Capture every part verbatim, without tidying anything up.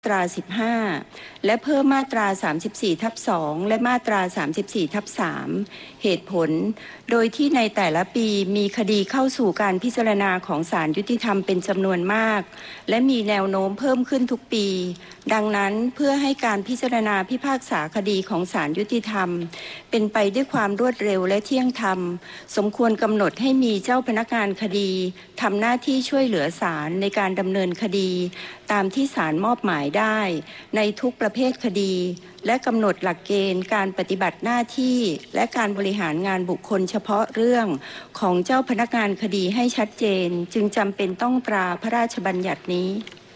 มาตราสิบห้าและเพิ่มมาตราสามสิบสี่ทับสองและมาตราสามสิบสี่ทับสามเหตุผลโดยที่ในแต่ละปีมีคดีเข้าสู่การพิจารณาของศาลยุติธรรมเป็นจำนวนมากและมีแนวโน้มเพิ่มขึ้นทุกปีดังนั้นเพื่อให้การพิจารณาพิพากษาคดีของศาลยุติธรรมเป็นไปด้วยความรวดเร็วและเที่ยงธรรมสมควรกำหนดให้มีเจ้าพนักงานคดีทำหน้าที่ช่วยเหลือศาลในการดำเนินคดีตามที่ศาลมอบหมายได้ในทุกประเภทคดีและกำหนดหลักเกณฑ์การปฏิบัติหน้าที่และการบริหารงานบุคคลเฉพาะเรื่องของเจ้าพนักงานคดีให้ชัดเจนจึงจำเป็นต้องตราพระราชบัญญัตินี้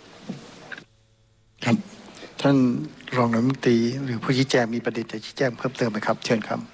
ครับท่านรองนายกรัฐมนตรีหรือผู้ชี้แจงมีประเด็นจะชี้แจงเพิ่มเติมไหมครับเชิญครับ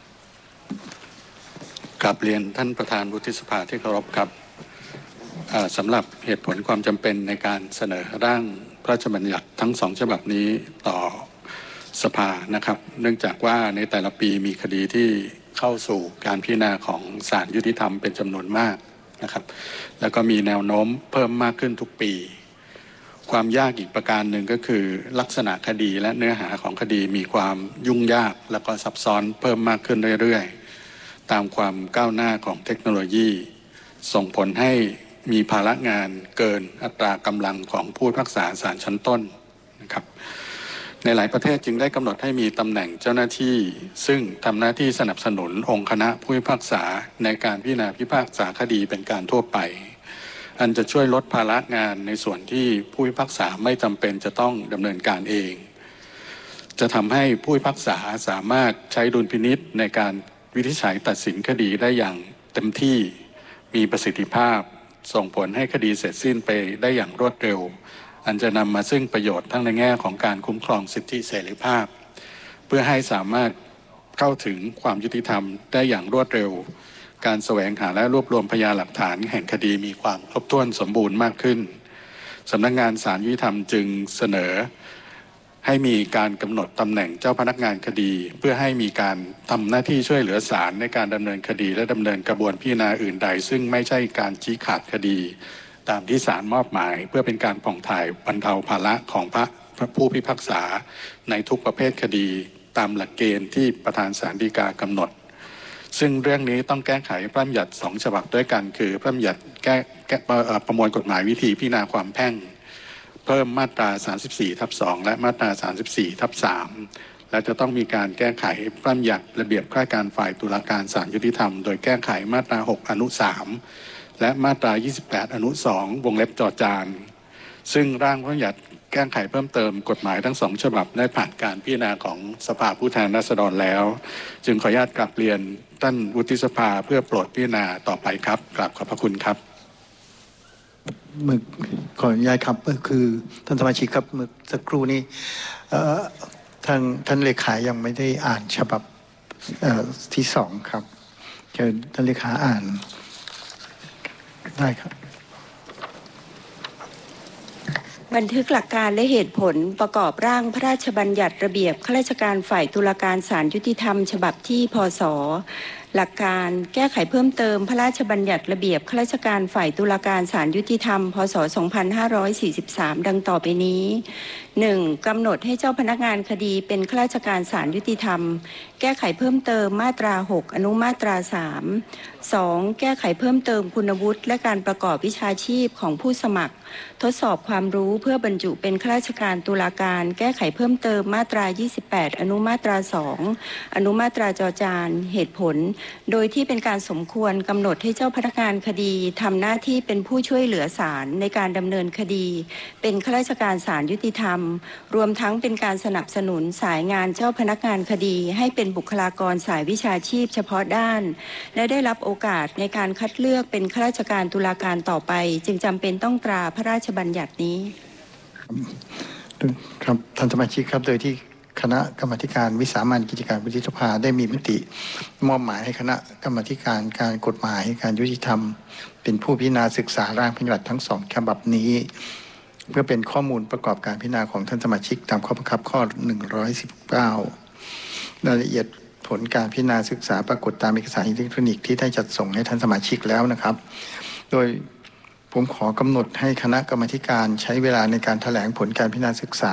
กราบเรียนท่านประธานวุฒิสภาที่เคารพครับสำหรับเหตุผลความจำเป็นในการเสนอร่างพระราชบัญญัติทั้งสองฉบับนี้ต่อสภานะครับเนื่องจากว่าในแต่ละปีมีคดีที่เข้าสู่การพิจารณาของศาลยุติธรรมเป็นจำนวนมากนะครับแล้วก็มีแนวโน้มเพิ่มมากขึ้นทุกปีความยากอีกประการหนึ่งก็คือลักษณะคดีและเนื้อหาของคดีมีความยุ่งยากแล้วก็ซับซ้อนเพิ่มมากขึ้นเรื่อยๆตามความก้าวหน้าของเทคโนโลยีส่งผลให้มีภาระงานเกินอัตรากำลังของผู้พิพากษาศาลชั้นต้นนะครับในหลายประเทศจึงได้กำหนดให้มีตำแหน่งเจ้าหน้าที่ซึ่งทำหน้าที่สนับสนุนองค์คณะผู้พิพากษาในการพิจารณาพิพากษาคดีเป็นการทั่วไปอันจะช่วยลดภาระงานในส่วนที่ผู้พิพากษาไม่จำเป็นจะต้องดำเนินการเองจะทำให้ผู้พิพากษาสามารถใช้ดุลพินิจในการวินิจฉัยตัดสินคดีได้อย่างเต็มที่มีประสิทธิภาพส่งผลให้คดีเสร็จสิ้นไปได้อย่างรวดเร็วอันจะนำมาซึ่งประโยชน์ทั้งในแง่ของการคุ้มครองสิทธิเสรีภาพเพื่อให้สามารถเข้าถึงความยุติธรรมได้อย่างรวดเร็วการแสวงหาและรวบรวมพยานหลักฐานแห่งคดีมีความครบถ้วนสมบูรณ์มากขึ้นสำนักงานศาลยุติธรรมจึงเสนอให้มีการกำหนดตำแหน่งเจ้าพนักงานคดีเพื่อให้มีการทำหน้าที่ช่วยเหลือศาลในการดำเนินคดีและดำเนินกระบวนพิจารณาอื่นใดซึ่งไม่ใช่การชี้ขาดคดีตามที่ศาลมอบหมายเพื่อเป็นการผ่องถ่ายบรรเทาภาระของพระผู้พิพากษาในทุกประเภทคดีตามหลักเกณฑ์ที่ประธานศาลฎีกากำหนดซึ่งเรื่องนี้ต้องแก้ไขพระราชบัญญัติสองฉบับด้วยกันคือพระราชบัญญัติแก้แก้ประมวลกฎหมายวิธีพิจารณาความแพ่งเพิ่มมาตราสามสิบสี่ทับสองและมาตราสามสิบสี่ทับสามและจะต้องมีการแก้ไขพระราชบัญญัติระเบียบข้าราชการฝ่ายตุลาการศาลยุติธรรมโดยแก้ไขมาตราหกอนุสามและมาตรายี่สิบแปดอนุสองวงเล็บจอจานซึ่งร่างพระราชบัญญัติแก้ไขเพิ่มเติมกฎหมายทั้งสองฉบับได้ผ่านการพิจารณาของสภาผู้แทนราษฎรแล้วจึงขออนุญาตกราบเรียนท่านวุฒิสภาเพื่อโปรดพิจารณาต่อไปครับกราบขอบพระคุณครับเมื่อขออนุญาตครับก็คือท่านสมาชิกครับเมื่อสักครู่นี้ทางท่านเลขายังไม่ได้อ่านฉบับที่สองครับเชิญท่านเลขาอ่านได้ครับบันทึกหลักการและเหตุผลประกอบร่างพระราชบัญญัติระเบียบข้าราชการฝ่ายตุลาการศาลยุติธรรมฉบับที่พ.ศ.หลักการแก้ไขเพิ่มเติมพระราชบัญญัติระเบียบข้าราชการฝ่ายตุลาการศาลยุติธรรมพ.ศ. สองพันห้าร้อยสี่สิบสามดังต่อไปนี้ หนึ่ง. กำหนดให้เจ้าพนักงานคดีเป็นข้าราชการศาลยุติธรรมแก้ไขเพิ่มเติมมาตราหกอนุมาตราสาม สอง. แก้ไขเพิ่มเติมคุณวุฒิและการประกอบวิชาชีพของผู้สมัครทดสอบความรู้เพื่อบรรจุเป็นข้าราชการตุลาการแก้ไขเพิ่มเติมมาตรายี่สิบแปดอนุมาตราสองอนุมาตราจอจานเหตุผลโดยที่เป็นการสมควรกำหนดให้เจ้าพนักงานคดีทำหน้าที่เป็นผู้ช่วยเหลือศาลในการดำเนินคดีเป็นข้าราชการศาลยุติธรรมรวมทั้งเป็นการสนับสนุนสายงานเจ้าพนักงานคดีให้เป็นบุคลากรสายวิชาชีพเฉพาะด้านและได้รับโอกาสในการคัดเลือกเป็นข้าราชการตุลาการต่อไปจึงจำเป็นต้องตราพระราชบัญญัตินี้ครับท่านสมาชิกครับโดยที่คณะกรรมาธิการวิสามัญกิจการวุฒิสภาได้มีมติมอบหมายให้คณะกรรมาธิการการกฎหมายการยุติธรรมเป็นผู้พิจารณาศึกษาร่างพระราชบัญญัติทั้งสองฉบับนี้เพื่อเป็นข้อมูลประกอบการพิจารณาของท่านสมาชิกตามข้อบังคับข้อหนึ่งร้อยสิบเก้ารายละเอียดผลการพิจารณาศึกษาปรากฏตามเอกสารอิเล็กทรอนิกส์ที่ได้จัดส่งให้ท่านสมาชิกแล้วนะครับโดยผมขอกำหนดให้คณะกรรมาธิการใช้เวลาในการแถลงผลการพิจารณาศึกษา